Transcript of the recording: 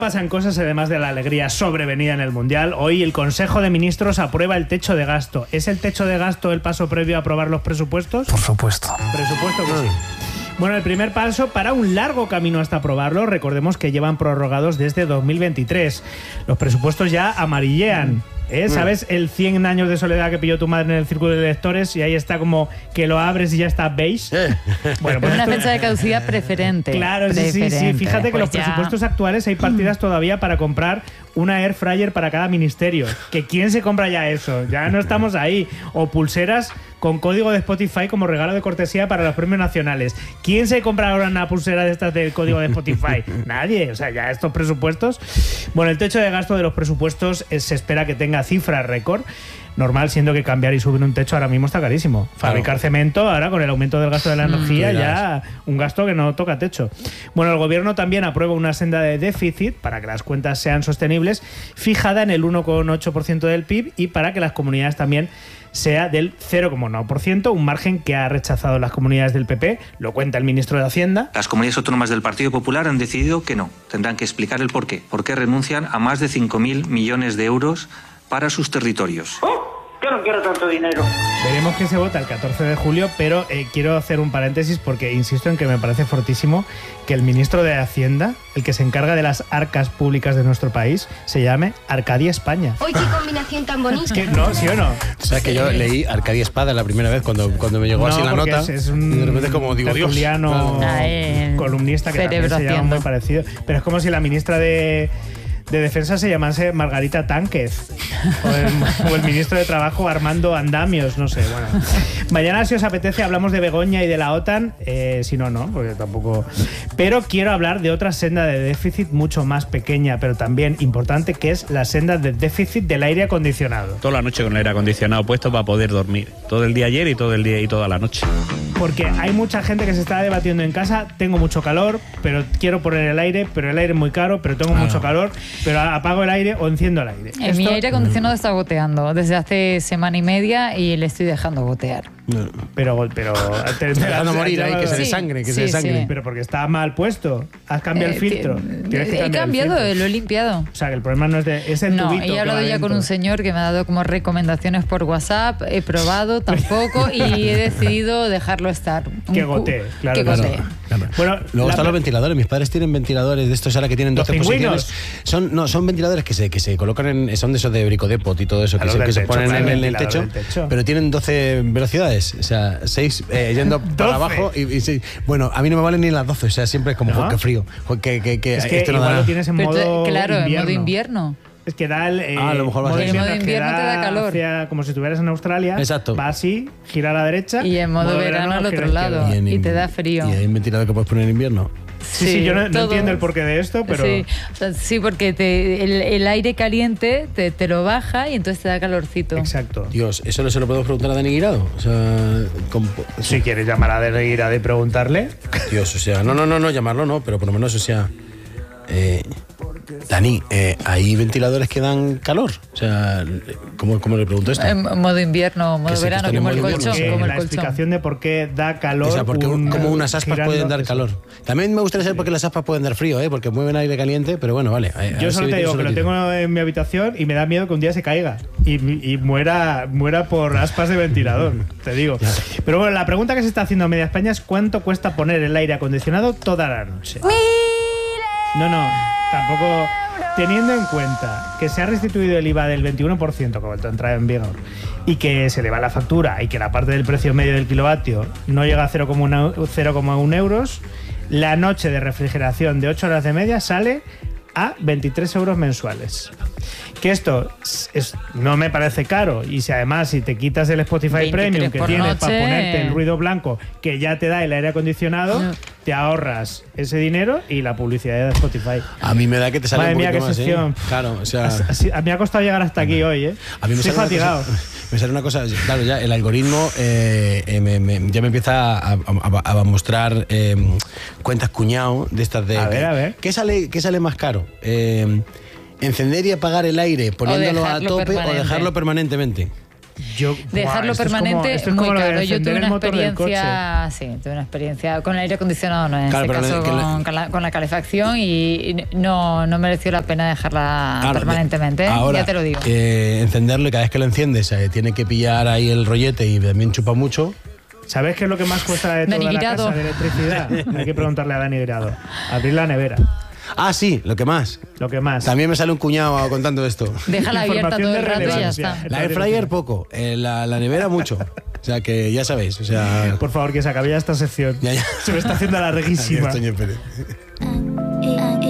Pasan cosas además de la alegría sobrevenida en el Mundial. Hoy el Consejo de Ministros aprueba el techo de gasto. ¿Es el techo de gasto el paso previo a aprobar los presupuestos? Por supuesto. Presupuesto que sí. Bueno, el primer paso para un largo camino hasta aprobarlo. Recordemos que llevan prorrogados desde 2023. Los presupuestos ya amarillean. ¿Sabes el 100 años de soledad que pilló tu madre en el círculo de lectores? Y ahí está como que lo abres y ya está beige. Bueno, pues una fecha de caducidad preferente. Claro, sí. Fíjate que pues los presupuestos actuales hay partidas todavía para comprar una air fryer para cada ministerio. ¿Que quién se compra ya eso? Ya no estamos ahí. O pulseras con código de Spotify como regalo de cortesía para los premios nacionales. ¿Quién se compra ahora una pulsera de estas del código de Spotify? Nadie. O sea, ya estos presupuestos... Bueno, el techo de gasto de los presupuestos se espera que tenga cifras récord. Normal, siendo que cambiar y subir un techo ahora mismo está carísimo. Fabricar cemento, ahora con el aumento del gasto de la energía, ya un gasto que no toca techo. Bueno, el gobierno también aprueba una senda de déficit para que las cuentas sean sostenibles, fijada en el 1,8% del PIB y para que las comunidades también sea del 0,1%, un margen que ha rechazado las comunidades del PP, lo cuenta el ministro de Hacienda. Las comunidades autónomas del Partido Popular han decidido que no. Tendrán que explicar el porqué. ¿Por qué renuncian a más de 5.000 millones de euros para sus territorios? Yo no quiero tanto dinero. Veremos que se vota el 14 de julio, pero quiero hacer un paréntesis porque insisto en que me parece fortísimo que el ministro de Hacienda, el que se encarga de las arcas públicas de nuestro país, se llame Arcadia España. ¡Uy, qué combinación tan bonita! Es que no, ¿sí o no? O sea, que yo leí Arcadia Espada la primera vez cuando me llegó así la nota. Es un y de repente como digo, Dios, columnista que también se llama muy parecido. Pero es como si la ministra de Defensa se llamase Margarita Tánquez o el ministro de Trabajo Armando Andamios, no sé. Bueno, mañana, si os apetece, hablamos de Begoña y de la OTAN. Si no, porque tampoco. Pero quiero hablar de otra senda de déficit mucho más pequeña, pero también importante, que es la senda de déficit del aire acondicionado. Toda la noche con el aire acondicionado puesto para poder dormir. Todo el día ayer y todo el día y toda la noche. Porque hay mucha gente que se está debatiendo en casa. Tengo mucho calor, pero quiero poner el aire, pero el aire es muy caro, pero tengo mucho calor. Pero apago el aire o enciendo el aire. Mi aire acondicionado está goteando desde hace semana y media y le estoy dejando gotear. Pero dejando morir ahí, que se desangre, se desangre. Pero porque está mal puesto. Has cambiado el filtro. He cambiado, lo he limpiado. O sea, que el problema no es el tubito. Y he hablado ya con un señor que me ha dado como recomendaciones por WhatsApp. He probado tampoco y he decidido dejarlo estar. Que gotee, claro. Bueno, luego están los ventiladores. Mis padres tienen ventiladores de estos ahora que tienen 12 posiciones. Son ventiladores que se colocan son de esos de Bricodepot y todo eso, que se ponen en el techo, pero tienen 12 velocidades. O sea, 6 yendo para abajo y 6. Bueno, a mí no me valen ni las 12. O sea, siempre es como, que frío. Es que igual lo tienes en modo en modo invierno. Es que da el a lo mejor en modo invierno te da calor. Como si estuvieras en Australia. Exacto. Va así, gira a la derecha. Y en modo verano al otro lado. Y te da frío. ¿Y hay un ventilador que puedes poner en invierno? Sí, yo no entiendo el porqué de esto, pero... Sí, porque el aire caliente te lo baja y entonces te da calorcito. Exacto. Dios, ¿eso no se lo podemos preguntar a Dani Guirado? O sea, si quieres llamar a Dani Guirado y preguntarle... Dios, o sea, no, llamarlo no, pero por lo menos, o sea... Dani, ¿hay ventiladores que dan calor? O sea, ¿cómo le pregunto esto? En modo invierno, modo verano, como el colchón. La explicación de por qué da calor. O sea, porque como unas aspas pueden dar calor. También me gustaría saber por qué las aspas pueden dar frío, porque mueven aire caliente, pero bueno, vale. Yo solo te digo que lo tengo en mi habitación y me da miedo que un día se caiga y muera por aspas de ventilador, te digo. Pero bueno, la pregunta que se está haciendo a media España es ¿cuánto cuesta poner el aire acondicionado toda la noche? No, tampoco. Teniendo en cuenta que se ha restituido el IVA del 21% como el entrada en vigor y que se le va la factura y que la parte del precio medio del kilovatio no llega a 0,1 euros, la noche de refrigeración de 8 horas de media sale a 23 euros mensuales. Que esto no me parece caro, y si además si te quitas el Spotify Premium que tienes para ponerte el ruido blanco que ya te da el aire acondicionado, te ahorras ese dinero y la publicidad de Spotify. A mí me da que te sale un poquito más, sesión. Claro, o sea... A mí me ha costado llegar hasta aquí hoy, A mí me estoy fatigado. Me sale una cosa, claro, ya el algoritmo ya me empieza a mostrar cuentas cuñado de estas de... A ver. ¿Qué sale más caro? ¿Encender y apagar el aire poniéndolo a tope o dejarlo permanentemente? Dejarlo permanente es muy caro. Yo tuve una experiencia, tuve una experiencia con el aire acondicionado, no en este caso con la calefacción, y no mereció la pena dejarla permanentemente. Ahora, ya te lo digo. Encenderlo y cada vez que lo enciendes tiene que pillar ahí el rollete y también chupa mucho. ¿Sabes qué es lo que más cuesta de toda la casa de electricidad? Hay que preguntarle a Dani Grado. Abrir la nevera. Ah, sí, lo que más. También me sale un cuñado contando esto. Déjala abierta todo el rato y ya está. La air fryer poco, la nevera mucho. O sea que ya sabéis. O sea... Por favor, que se acabe ya esta sección. Ya. Se me está haciendo la reguísima. Adiós, Toño Pérez.